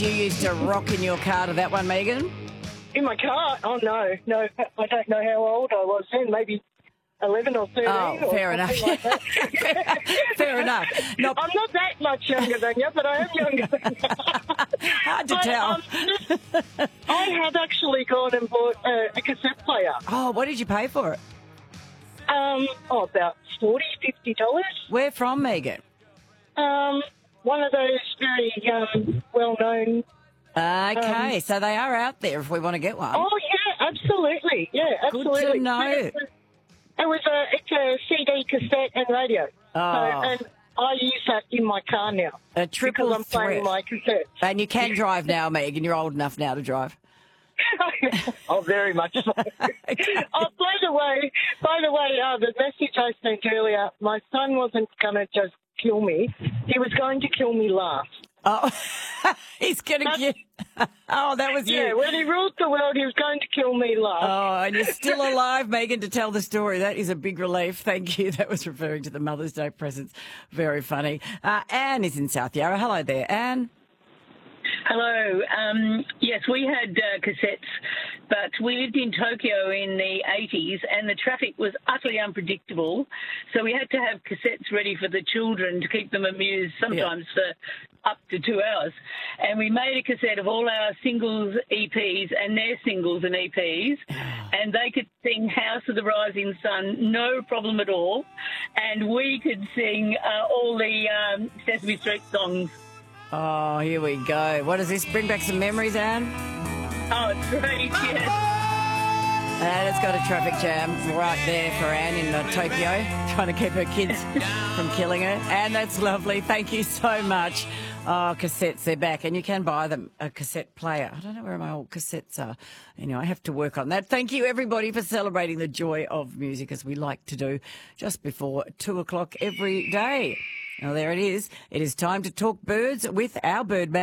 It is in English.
You used to rock in your car to that one, Megan? In my car? Oh, no. I don't know how old I was then. Maybe 11 or 13 Oh, or fair enough. like that. Fair enough. I'm not that much younger than you, but I am younger than you. Hard to tell. I have actually gone and bought a cassette player. Oh, what did you pay for it? About $40, $50. Where from, Megan? One of those very well-known... Okay, so they are out there if we want to get one. Oh, yeah, absolutely. Yeah, absolutely. Good to know. It's a CD, cassette, and radio. Oh. And I use that in my car now. A triple because I'm playing threat. my cassettes. And you can drive now, Megan. You're old enough now to drive. Oh, very much so. Oh, by the way, the message I sent earlier, my son wasn't going to just kill me. He was going to kill me last. Oh, he's going to kill... Oh, that was you. Yeah, when he ruled the world, he was going to kill me last. Oh, and you're still alive, Megan, to tell the story. That is a big relief. Thank you. That was referring to the Mother's Day presents. Very funny. Anne is in South Yarra. Hello there, Anne. Hello. Yes, we had cassettes, but we lived in Tokyo in the 80s and the traffic was utterly unpredictable. So we had to have cassettes ready for the children to keep them amused, sometimes for up to 2 hours. And we made a cassette of all our singles, EPs, and their singles and EPs. And they could sing House of the Rising Sun, no problem at all. And we could sing all the Sesame Street songs. Oh, here we go. What does this bring back some memories, Anne? Oh, it's great, yes. And it's got a traffic jam right there for Anne in Tokyo, trying to keep her kids from killing her. And that's lovely. Thank you so much. Oh, cassettes, they're back. And you can buy them, a cassette player. I don't know where my old cassettes are. Anyway, I have to work on that. Thank you, everybody, for celebrating the joy of music, as we like to do just before 2 o'clock every day. Now, there it is. It is time to talk birds with our bird man.